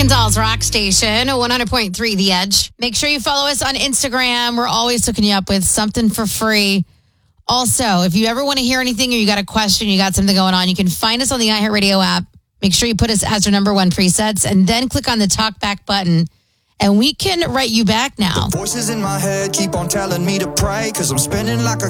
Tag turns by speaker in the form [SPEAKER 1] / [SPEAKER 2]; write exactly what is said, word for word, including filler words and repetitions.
[SPEAKER 1] Arkansas's rock station, one hundred point three The Edge. Make sure you follow us on Instagram. We're always hooking you up with something for free. Also, if you ever want to hear anything or you got a question, you got something going on, you can find us on the iHeartRadio app. Make sure you put us as your number one presets and then click on the talk back button and we can write you back now.
[SPEAKER 2] The voices in my head keep on telling me to pray because I'm spinning like a